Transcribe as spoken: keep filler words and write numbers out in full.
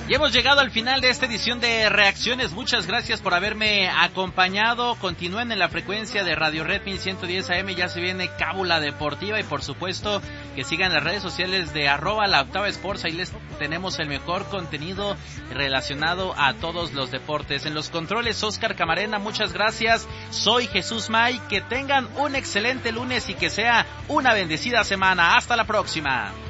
Y hemos llegado al final de esta edición de Reacciones. Muchas gracias por haberme acompañado. Continúen en la frecuencia de Radio Red mil ciento diez A M. Ya se viene Cábula Deportiva. Y por supuesto que sigan las redes sociales de arroba la octava sports. Ahí les tenemos el mejor contenido relacionado a todos los deportes. En los controles, Oscar Camarena. Muchas gracias. Soy Jesús May. Que tengan un excelente lunes y que sea una bendecida semana. Hasta la próxima.